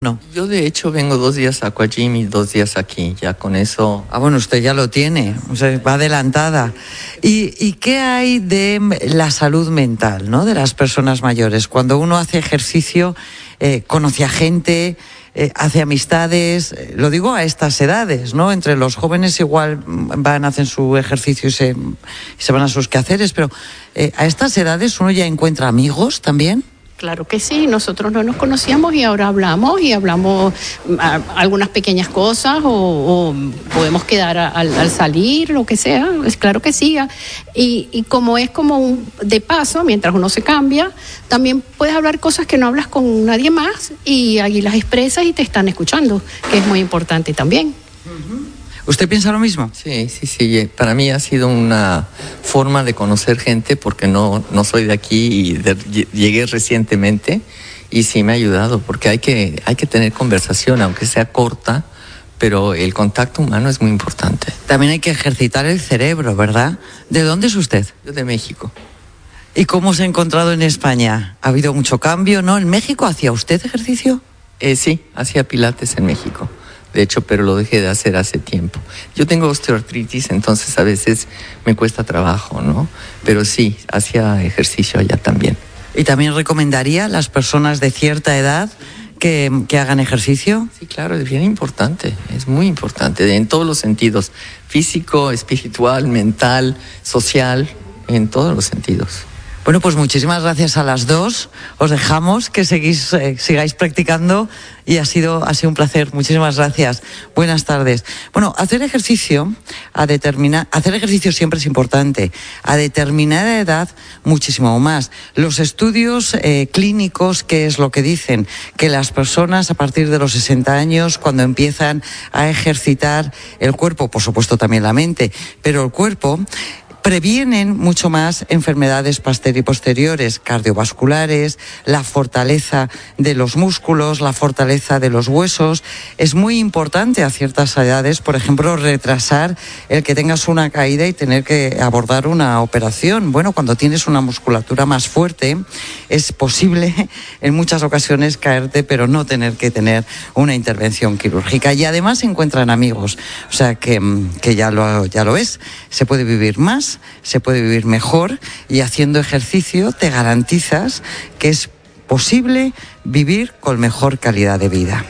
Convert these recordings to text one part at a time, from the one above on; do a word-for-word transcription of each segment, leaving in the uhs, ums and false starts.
No. Yo de hecho vengo dos días a Aquagym y dos días aquí, ya con eso. Ah, bueno, usted ya lo tiene, o sea, va adelantada. ¿Y, y qué hay de la salud mental, ¿no?, de las personas mayores? Cuando uno hace ejercicio, eh, conoce a gente, eh, hace amistades, eh, lo digo a estas edades, ¿no? Entre los jóvenes igual van, hacen su ejercicio y se, y se van a sus quehaceres, pero eh, a estas edades uno ya encuentra amigos también. Claro que sí, nosotros no nos conocíamos y ahora hablamos y hablamos a, algunas pequeñas cosas o, o podemos quedar a, al, al salir, lo que sea, es claro que sí. Y, y como es como un de paso, mientras uno se cambia, también puedes hablar cosas que no hablas con nadie más y ahí las expresas y te están escuchando, que es muy importante también. Uh-huh. ¿Usted piensa lo mismo? Sí, sí, sí. Para mí ha sido una forma de conocer gente porque no, no soy de aquí y de, llegué recientemente y sí me ha ayudado porque hay que, hay que tener conversación, aunque sea corta, pero el contacto humano es muy importante. También hay que ejercitar el cerebro, ¿verdad? ¿De dónde es usted? Yo de México. ¿Y cómo se ha encontrado en España? ¿Ha habido mucho cambio, no? ¿En México hacía usted ejercicio? Eh, sí, hacía pilates en México. De hecho, pero lo dejé de hacer hace tiempo. Yo tengo osteoartritis, entonces a veces me cuesta trabajo, ¿no? Pero sí, hacía ejercicio allá también. ¿Y también recomendaría a las personas de cierta edad que, que hagan ejercicio? Sí, claro, es bien importante, es muy importante, en todos los sentidos, físico, espiritual, mental, social, en todos los sentidos. Bueno, pues muchísimas gracias a las dos. Os dejamos que seguís, eh, sigáis practicando y ha sido, ha sido un placer. Muchísimas gracias. Buenas tardes. Bueno, hacer ejercicio a determinar, hacer ejercicio siempre es importante. A determinada edad, muchísimo más. Los estudios eh, clínicos, ¿qué es lo que dicen? Que las personas a partir de los sesenta años, cuando empiezan a ejercitar el cuerpo, por supuesto también la mente, pero el cuerpo, previenen mucho más enfermedades posteriores, cardiovasculares, la fortaleza de los músculos, la fortaleza de los huesos. Es muy importante a ciertas edades, por ejemplo, retrasar el que tengas una caída y tener que abordar una operación. Bueno, cuando tienes una musculatura más fuerte, es posible en muchas ocasiones caerte, pero no tener que tener una intervención quirúrgica. Y además se encuentran amigos, o sea que, que ya lo, ya lo es. Se puede vivir más, se puede vivir mejor y haciendo ejercicio te garantizas que es posible vivir con mejor calidad de vida.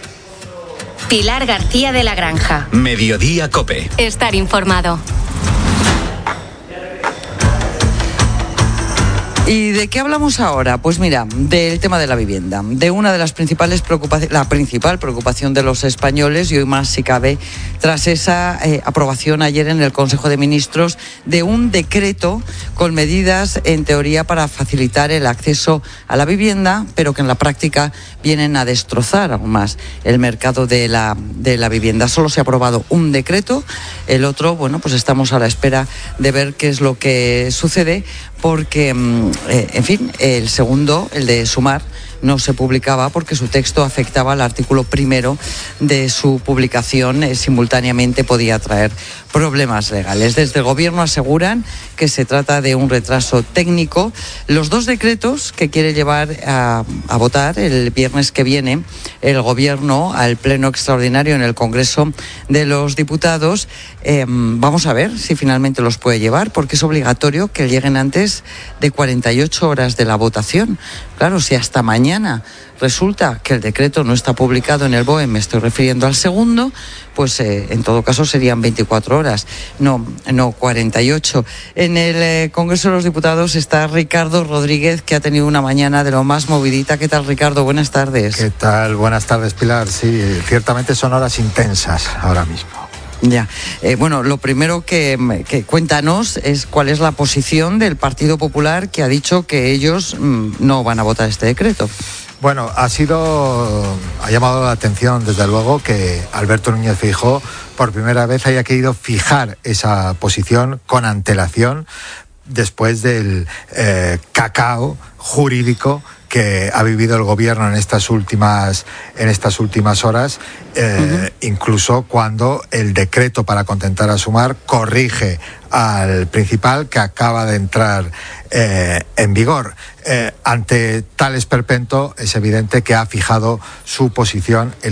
Pilar García de la Granja. Mediodía Cope. Estar informado. ¿Y de qué hablamos ahora? Pues mira, del tema de la vivienda, de una de las principales preocupaciones, la principal preocupación de los españoles, y hoy más si cabe, tras esa eh, aprobación ayer en el Consejo de Ministros de un decreto con medidas en teoría para facilitar el acceso a la vivienda, pero que en la práctica vienen a destrozar aún más el mercado de la, de la vivienda. Solo se ha aprobado un decreto, el otro, bueno, pues estamos a la espera de ver qué es lo que sucede, porque, eh, en fin, el segundo, el de Sumar, no se publicaba porque su texto afectaba al artículo primero de su publicación, eh, simultáneamente podía traer problemas legales. Desde el Gobierno aseguran que se trata de un retraso técnico. Los dos decretos que quiere llevar a, a votar el viernes que viene el Gobierno al Pleno Extraordinario en el Congreso de los Diputados, eh, vamos a ver si finalmente los puede llevar, porque es obligatorio que lleguen antes de cuarenta y ocho horas de la votación. Claro, si hasta mañana resulta que el decreto no está publicado en el B O E, me estoy refiriendo al segundo, pues eh, en todo caso serían veinticuatro horas, no, no cuarenta y ocho. En el eh, Congreso de los Diputados está Ricardo Rodríguez, que ha tenido una mañana de lo más movidita. ¿Qué tal, Ricardo? Buenas tardes. ¿Qué tal? Buenas tardes, Pilar. Sí, ciertamente son horas intensas ahora mismo. Ya, eh, bueno, lo primero que, que cuéntanos es cuál es la posición del Partido Popular, que ha dicho que ellos mmm, no van a votar este decreto. Bueno, ha sido, ha llamado la atención desde luego que Alberto Núñez Feijóo por primera vez haya querido fijar esa posición con antelación después del eh, cacao jurídico que ha vivido el gobierno en estas últimas en estas últimas horas, eh, uh-huh. incluso cuando el decreto para contentar a Sumar corrige al principal, que acaba de entrar eh, en vigor. Eh, ante tal esperpento, es evidente que ha fijado su posición en